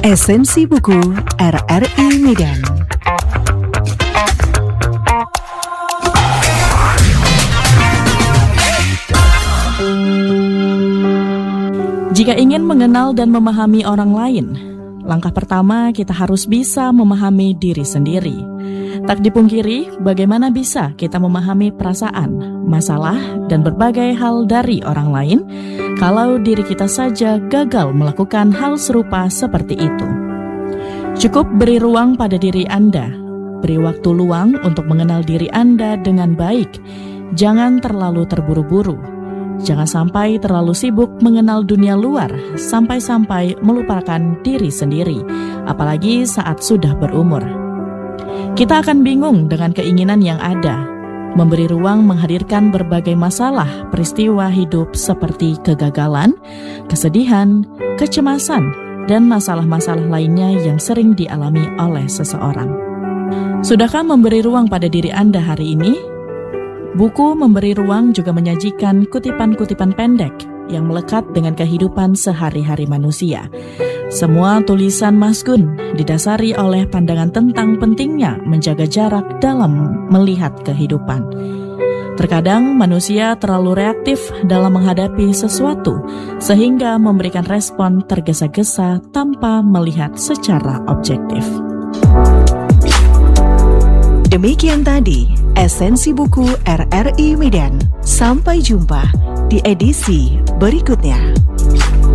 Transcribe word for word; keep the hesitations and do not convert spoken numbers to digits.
Esensi buku R R I Medan. Jika ingin mengenal dan memahami orang lain, langkah pertama kita harus bisa memahami diri sendiri. Tak dipungkiri, bagaimana bisa kita memahami perasaan, masalah, dan berbagai hal dari orang lain kalau diri kita saja gagal melakukan hal serupa seperti itu. Cukup beri ruang pada diri Anda, beri waktu luang untuk mengenal diri Anda dengan baik. Jangan terlalu terburu-buru. Jangan sampai terlalu sibuk mengenal dunia luar sampai-sampai melupakan diri sendiri, apalagi saat sudah berumur. Kita akan bingung dengan keinginan yang ada, memberi ruang menghadirkan berbagai masalah peristiwa hidup seperti kegagalan, kesedihan, kecemasan, dan masalah-masalah lainnya yang sering dialami oleh seseorang. Sudahkah memberi ruang pada diri Anda hari ini? Buku Memberi Ruang juga menyajikan kutipan-kutipan pendek yang melekat dengan kehidupan sehari-hari manusia. Semua tulisan Mas Gun didasari oleh pandangan tentang pentingnya menjaga jarak dalam melihat kehidupan. Terkadang manusia terlalu reaktif dalam menghadapi sesuatu sehingga memberikan respon tergesa-gesa tanpa melihat secara objektif. Demikian tadi esensi buku R R I Medan. Sampai jumpa di edisi berikutnya.